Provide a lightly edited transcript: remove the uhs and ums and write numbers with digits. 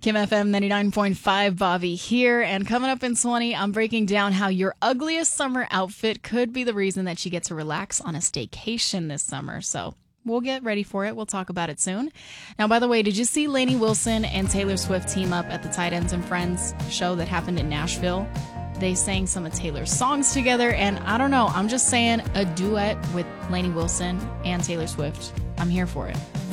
Kim FM 99.5, Bobby here. And coming up in 20, I'm breaking down how your ugliest summer outfit could be the reason that you get to relax on a staycation this summer. So we'll get ready for it. We'll talk about it soon. Now, by the way, did you see Lainey Wilson and Taylor Swift team up at the Tight Ends and Friends show that happened in Nashville? They sang some of Taylor's songs together, and I don't know, I'm just saying a duet with Lainey Wilson and Taylor Swift. I'm here for it.